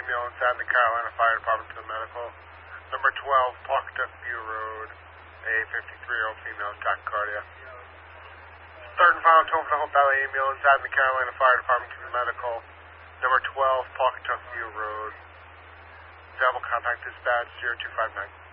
Emil inside the Carolina Fire Department to the medical. Number 12, Pawcatuck View Road, a 53-year-old female tachycardia. Third and final tone for the Hope Valley Emil inside the Carolina Fire Department to the medical. Number 12, Pawcatuck View Road. Available contact dispatch 0259.